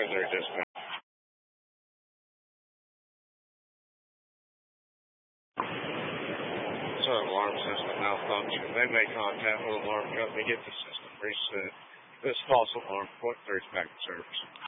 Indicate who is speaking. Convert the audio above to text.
Speaker 1: Missouri dispatch. So alarm system malfunction. They may contact the alarm company, get the system reset. This false alarm, point 3 back to service.